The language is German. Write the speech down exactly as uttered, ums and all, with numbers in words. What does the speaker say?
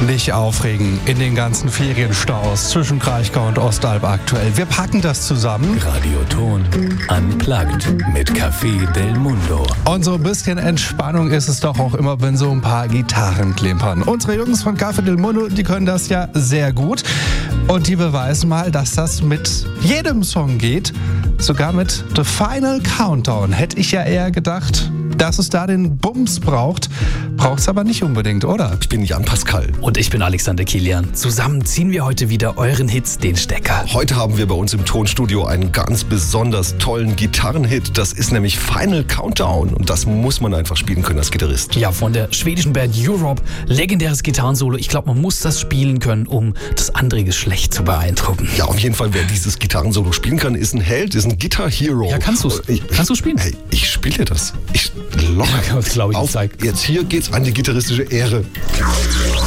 Nicht aufregen in den ganzen Ferienstaus zwischen Kraichgau und Ostalb aktuell. Wir packen das zusammen. Radioton Unplugged mit Café del Mundo. Und so ein bisschen Entspannung ist es doch auch immer, wenn so ein paar Gitarren klimpern. Unsere Jungs von Café del Mundo, die können das ja sehr gut. Und die beweisen mal, dass das mit jedem Song geht. Sogar mit The Final Countdown. Hätte ich ja eher gedacht, dass es da den Bums braucht. Braucht es aber nicht unbedingt, oder? Ich bin Jan Pascal. Und ich bin Alexander Kilian. Zusammen ziehen wir heute wieder euren Hits den Stecker. Heute haben wir bei uns im Tonstudio einen ganz besonders tollen Gitarrenhit. Das ist nämlich Final Countdown. Und das muss man einfach spielen können als Gitarrist. Ja, von der schwedischen Band Europe. Legendäres Gitarrensolo. Ich glaube, man muss das spielen können, um das andere Geschlecht zu beeindrucken. Ja, auf jeden Fall, wer dieses Gitarrensolo spielen kann, ist ein Held, ist ein Guitar Hero. Ja, kannst du es? Kannst du spielen? Hey, ich spiele dir das. Ich locker. Ja, das glaube ich, Auf, zeig. jetzt hier geht's an die gitarristische Ehre.